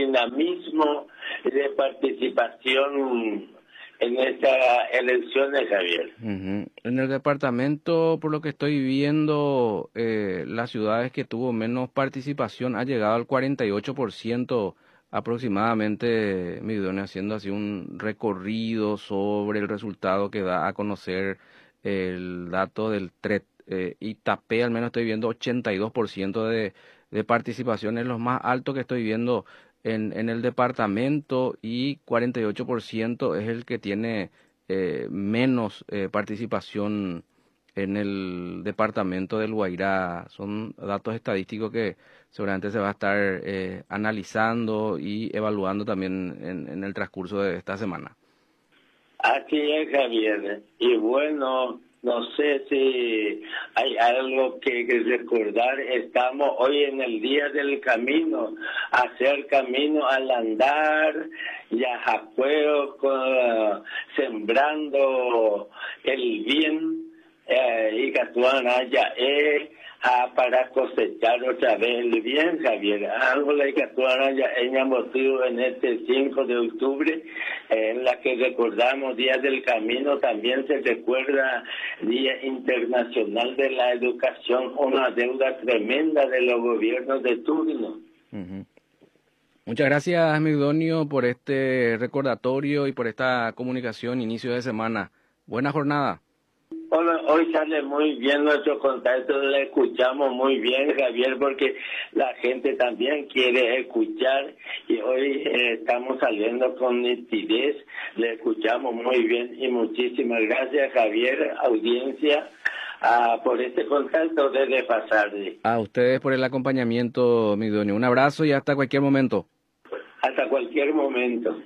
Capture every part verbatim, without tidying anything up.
dinamismo de participación en estas elecciones, Javier. Uh-huh. En el departamento, por lo que estoy viendo, eh, las ciudades que tuvo menos participación ha llegado al cuarenta y ocho por ciento aproximadamente, Migdonia, haciendo así un recorrido sobre el resultado que da a conocer el dato del T R E T. Eh, Itapé, al menos estoy viendo ochenta y dos por ciento de, de participación, es lo más alto que estoy viendo en, en el departamento, y cuarenta y ocho por ciento es el que tiene eh, menos eh, participación en el departamento del Guairá. Son datos estadísticos que seguramente se va a estar eh, analizando y evaluando también en, en el transcurso de esta semana. Así es, Javier. Y bueno, no sé si hay algo que, que recordar. Estamos hoy en el Día del Camino, hacer camino al andar, yajacueo, con, sembrando el bien, eh, y Catuana ya es para cosechar otra vez el bien, Javier. Algo la Catuana ya hemos motivo en este cinco de octubre, en la que recordamos Día del Camino. También se recuerda Día Internacional de la Educación, una deuda tremenda de los gobiernos de turno. Uh-huh. Muchas gracias, Migdonio, por este recordatorio y por esta comunicación inicio de semana. Buena jornada. Hola, hoy sale muy bien nuestro contacto, le escuchamos muy bien, Javier, porque la gente también quiere escuchar, y hoy eh, estamos saliendo con nitidez, le escuchamos muy bien, y muchísimas gracias, Javier, audiencia, uh, por este contacto desde Pasardi. A ustedes por el acompañamiento, Migdonio. Un abrazo y hasta cualquier momento. Hasta cualquier momento.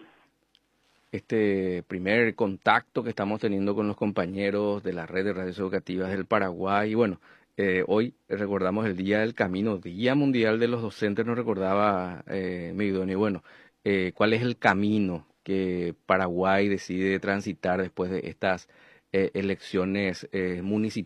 Este primer contacto que estamos teniendo con los compañeros de la red de radios educativas del Paraguay. Y bueno, eh, hoy recordamos el Día del Camino, Día Mundial de los Docentes, nos recordaba eh, Migdonio. Y bueno, eh, ¿cuál es el camino que Paraguay decide transitar después de estas eh, elecciones eh, municipales?